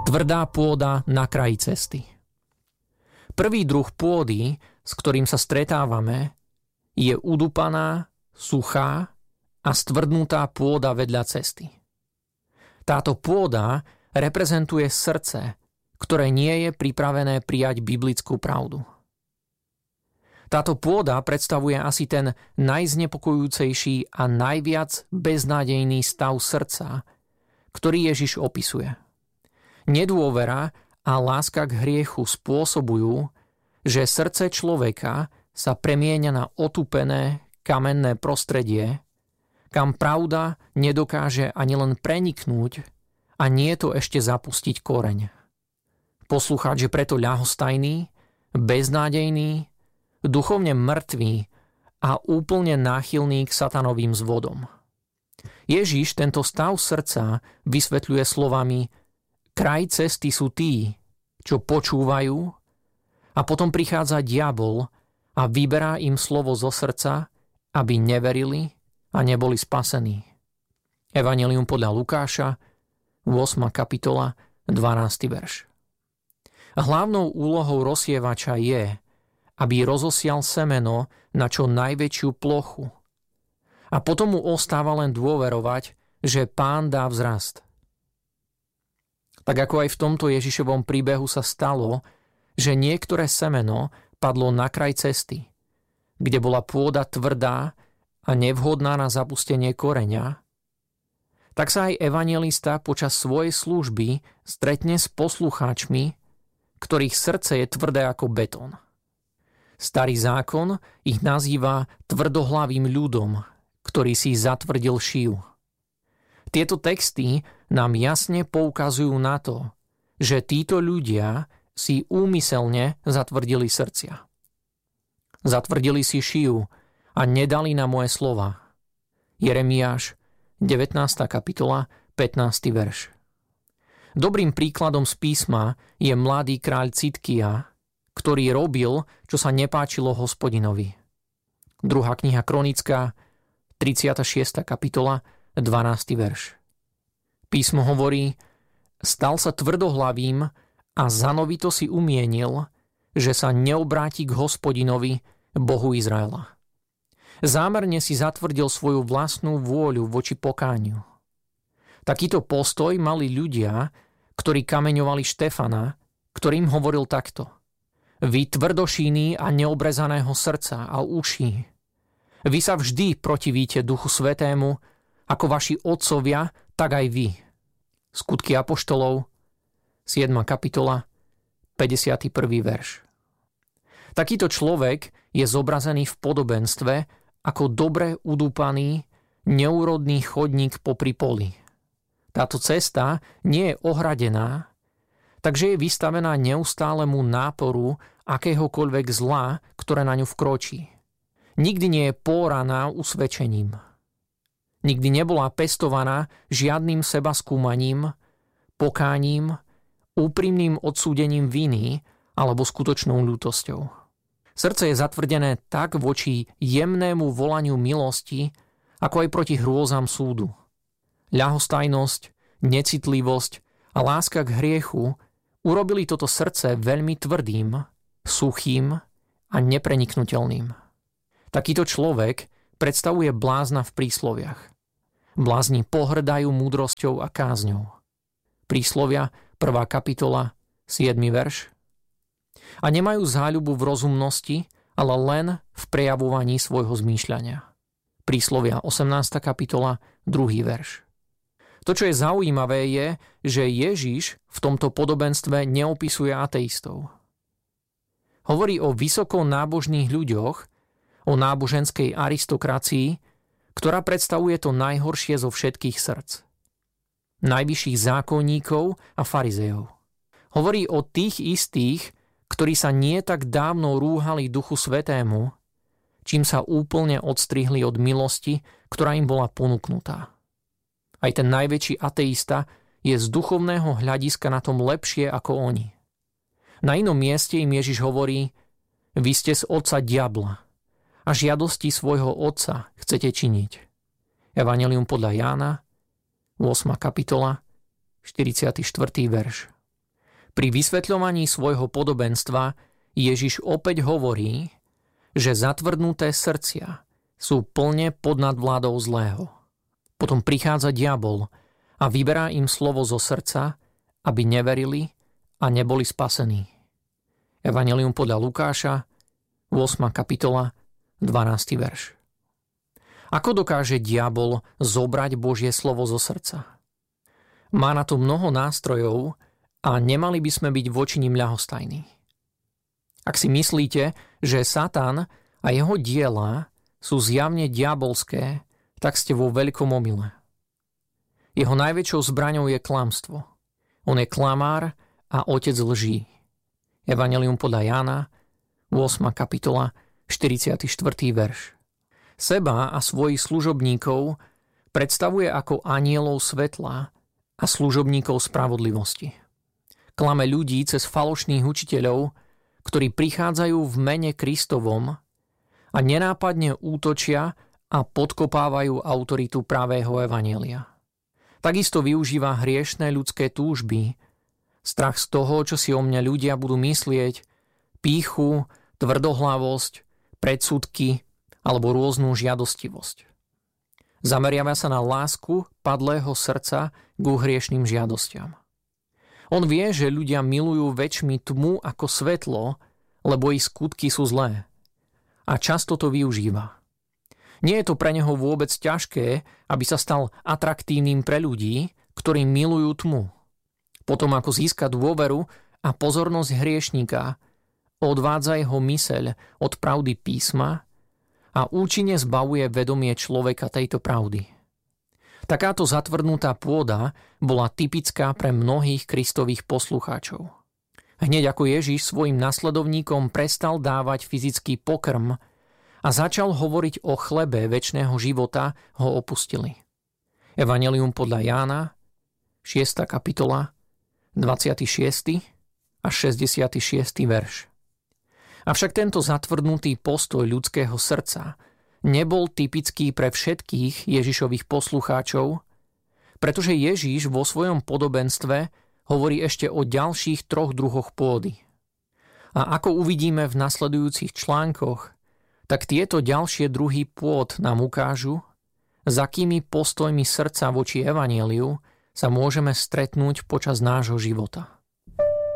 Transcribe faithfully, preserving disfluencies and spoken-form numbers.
Tvrdá pôda na kraji cesty. Prvý druh pôdy, s ktorým sa stretávame, je udupaná, suchá a stvrdnutá pôda vedľa cesty. Táto pôda reprezentuje srdce, ktoré nie je pripravené prijať biblickú pravdu. Táto pôda predstavuje asi ten najznepokojujúcejší a najviac beznádejný stav srdca, ktorý Ježiš opisuje. Nedôvera a láska k hriechu spôsobujú, že srdce človeka sa premieňa na otupené, kamenné prostredie, kam pravda nedokáže ani len preniknúť a nie to ešte zapustiť koreň. Poslucháč je preto ľahostajný, beznádejný, duchovne mŕtvý a úplne náchylný k satanovým zvodom. Ježiš tento stav srdca vysvetľuje slovami: kraj cesty sú tí, čo počúvajú, a potom prichádza diabol a vyberá im slovo zo srdca, aby neverili a neboli spasení. Evanjelium podľa Lukáša, ôsma kapitola, dvanásty verš. Hlavnou úlohou rozsievača je, aby rozosial semeno na čo najväčšiu plochu. A potom mu ostáva len dôverovať, že Pán dá vzrast. Tak ako aj v tomto Ježišovom príbehu sa stalo, že niektoré semeno padlo na kraj cesty, kde bola pôda tvrdá a nevhodná na zapustenie koreňa, tak sa aj evanjelista počas svojej služby stretne s poslucháčmi, ktorých srdce je tvrdé ako betón. Starý zákon ich nazýva tvrdohlavým ľudom, ktorý si zatvrdil šiju. Tieto texty nám jasne poukazujú na to, že títo ľudia si úmyselne zatvrdili srdcia. Zatvrdili si šiju a nedali na moje slova. Jeremiáš, devätnásta kapitola, pätnásty verš. Dobrým príkladom z písma je mladý kráľ Citkia, ktorý robil, čo sa nepáčilo Hospodinovi. Druhá kniha Kronická, tridsiata šiesta kapitola, dvanásty verš. Písmo hovorí: stal sa tvrdohlavým a zanovito si umienil, že sa neobráti k Hospodinovi, Bohu Izraela. Zámerne si zatvrdil svoju vlastnú vôľu voči pokániu. Takýto postoj mali ľudia, ktorí kameňovali Štefana, ktorým hovoril takto: vy tvrdošíny a neobrezaného srdca a uší, vy sa vždy protivíte Duchu Svätému, ako vaši otcovia, tak aj vy. Skutky apoštolov, siedma kapitola, päťdesiaty prvý verš. Takýto človek je zobrazený v podobenstve ako dobre udúpaný, neúrodný chodník popri poli. Táto cesta nie je ohradená, takže je vystavená neustálemu náporu akéhokoľvek zla, ktoré na ňu vkročí. Nikdy nie je póraná usvedčením. Nikdy nebola pestovaná žiadnym sebaskúmaním, pokáním, úprimným odsúdením viny alebo skutočnou ľútosťou. Srdce je zatvrdené tak voči jemnému volaniu milosti, ako aj proti hrôzam súdu. Ľahostajnosť, necitlivosť a láska k hriechu urobili toto srdce veľmi tvrdým, suchým a nepreniknutelným. Takýto človek predstavuje blázna v prísloviach. Blázni pohrdajú múdrosťou a kázňou. Príslovia, prvá kapitola, siedmy verš. A nemajú záľubu v rozumnosti, ale len v prejavovaní svojho zmýšľania. Príslovia, osemnásta kapitola, druhý verš. To, čo je zaujímavé, je, že Ježiš v tomto podobenstve neopisuje ateistov. Hovorí o vysoko nábožných ľuďoch, o náboženskej aristokracii, ktorá predstavuje to najhoršie zo všetkých srdc. Najvyšších zákonníkov a farizejov. Hovorí o tých istých, ktorí sa nie tak dávno rúhali Duchu Svätému, čím sa úplne odstrihli od milosti, ktorá im bola ponúknutá. Aj ten najväčší ateista je z duchovného hľadiska na tom lepšie ako oni. Na inom mieste im Ježiš hovorí: vy ste z otca diabla a žiadosti svojho otca chcete činiť. Evanjelium podľa Jána, ôsma kapitola, štyridsiaty štvrtý verš. Pri vysvetľovaní svojho podobenstva Ježiš opäť hovorí, že zatvrdnuté srdcia sú plne pod nadvládou zlého. Potom prichádza diabol a vyberá im slovo zo srdca, aby neverili a neboli spasení. Evanjelium podľa Lukáša, ôsma kapitola, dvanásty verš. Ako dokáže diabol zobrať Božie slovo zo srdca? Má na to mnoho nástrojov a nemali by sme byť voči nim ľahostajní. Ak si myslíte, že Satan a jeho diela sú zjavne diabolské, tak ste vo veľkom omyle. Jeho najväčšou zbraňou je klamstvo. On je klamár a otec lží. Evanjelium podľa Jána, ôsma kapitola, štyridsiaty štvrtý verš. Seba a svojich služobníkov predstavuje ako anielov svetla a služobníkov spravodlivosti. Klame ľudí cez falošných učiteľov, ktorí prichádzajú v mene Kristovom a nenápadne útočia a podkopávajú autoritu pravého evanjelia. Takisto využíva hriešne ľudské túžby, strach z toho, čo si o mňa ľudia budú myslieť, pýchu, tvrdohlavosť, predsudky alebo rôznu žiadostivosť. Zameriava sa na lásku padlého srdca k hriešným žiadostiam. On vie, že ľudia milujú väčšmi tmu ako svetlo, lebo ich skutky sú zlé. A často to využíva. Nie je to pre neho vôbec ťažké, aby sa stal atraktívnym pre ľudí, ktorí milujú tmu. Potom ako získa dôveru a pozornosť hriešníka, odvádza jeho myseľ od pravdy písma a účinne zbavuje vedomie človeka tejto pravdy. Takáto zatvrdnutá pôda bola typická pre mnohých Kristových poslucháčov. Hneď ako Ježiš svojim nasledovníkom prestal dávať fyzický pokrm a začal hovoriť o chlebe večného života, ho opustili. Evanjelium podľa Jána, šiesta kapitola, dvadsiaty šiesty až šesťdesiaty šiesty verš. Avšak tento zatvrdnutý postoj ľudského srdca nebol typický pre všetkých Ježišových poslucháčov, pretože Ježiš vo svojom podobenstve hovorí ešte o ďalších troch druhoch pôdy. A ako uvidíme v nasledujúcich článkoch, tak tieto ďalšie druhy pôd nám ukážu, za akými postojmi srdca voči evanjeliu sa môžeme stretnúť počas nášho života.